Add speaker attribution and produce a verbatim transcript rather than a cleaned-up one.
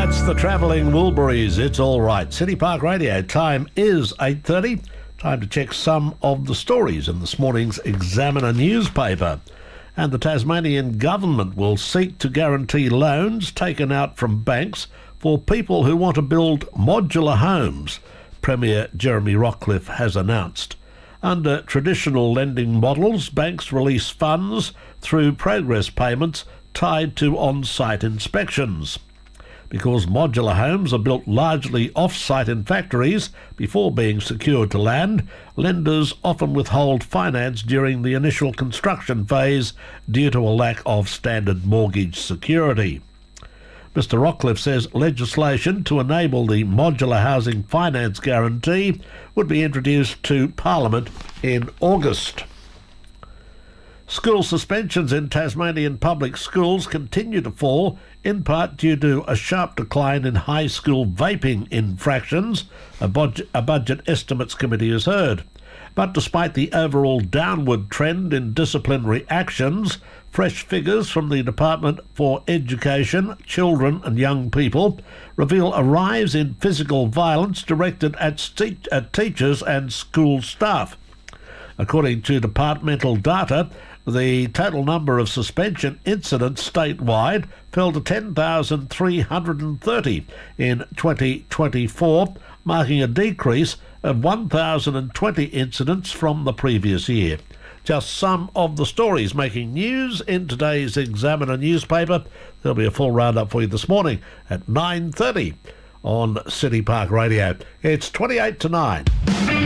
Speaker 1: That's the Travelling Woolburys. It's all right. City Park Radio. Time is eight thirty. Time to check some of the stories in this morning's Examiner newspaper. And the Tasmanian government will seek to guarantee loans taken out from banks for people who want to build modular homes, Premier Jeremy Rockliff has announced. Under traditional lending models, banks release funds through progress payments tied to on-site inspections. Because modular homes are built largely off-site in factories before being secured to land, lenders often withhold finance during the initial construction phase due to a lack of standard mortgage security. Mister Rockliff says legislation to enable the modular housing finance guarantee would be introduced to Parliament in August. School suspensions in Tasmanian public schools continue to fall, in part due to a sharp decline in high school vaping infractions, a budget, a budget estimates committee has heard. But despite the overall downward trend in disciplinary actions, fresh figures from the Department for Education, Children and Young People reveal a rise in physical violence directed at, st- at teachers and school staff. According to departmental data, the total number of suspension incidents statewide fell to ten thousand three hundred thirty in twenty twenty-four, marking a decrease of one thousand twenty incidents from the previous year. Just some of the stories making news in today's Examiner newspaper. There'll be a full roundup for you this morning at nine thirty on City Park Radio. It's twenty-eight to nine.